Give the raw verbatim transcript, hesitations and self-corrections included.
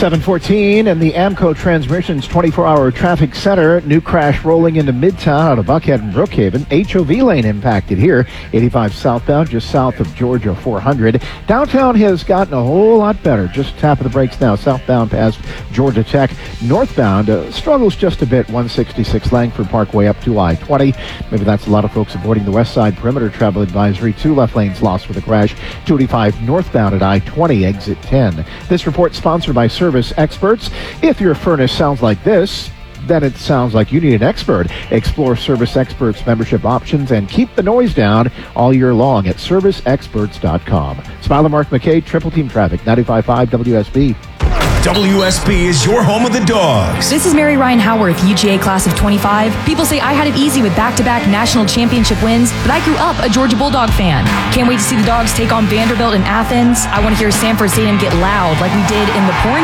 seven fourteen and the AMCO Transmissions twenty-four hour traffic center. New crash rolling into Midtown out of Buckhead and Brookhaven. H O V lane impacted here. eighty-five southbound, just south of Georgia four hundred. Downtown has gotten a whole lot better. Just tap of the brakes now. Southbound past Georgia Tech. Northbound uh, struggles just a bit. one sixty-six Langford Parkway up to I twenty. Maybe that's a lot of folks avoiding the west side perimeter travel advisory. Two left lanes lost with a crash. two eighty-five northbound at I twenty, exit ten. This report sponsored by Service Experts. If your furnace sounds like this, then it sounds like you need an expert. Explore Service Experts membership options and keep the noise down all year long at service experts dot com. Smiler Mark McKay, Triple Team Traffic, ninety-five point five W S B. W S B is your home of the Dogs. This is Mary Ryan Howarth, U G A class of twenty-five. People say I had it easy with back-to-back national championship wins, but I grew up a Georgia Bulldog fan. Can't wait to see the Dogs take on Vanderbilt in Athens. I want to hear Sanford Stadium get loud like we did in the pouring